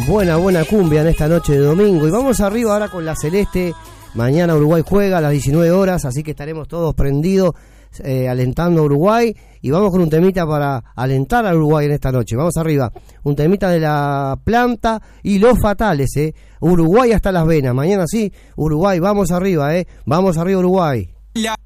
Buena cumbia en esta noche de domingo. Y vamos arriba ahora con la Celeste. Mañana Uruguay juega a las 19 horas, así que estaremos todos prendidos, alentando a Uruguay. Y vamos con un temita para alentar a Uruguay en esta noche. Vamos arriba. Un temita de La Planta y Los Fatales, Uruguay hasta las venas. Mañana sí, Uruguay, vamos arriba, Vamos arriba, Uruguay.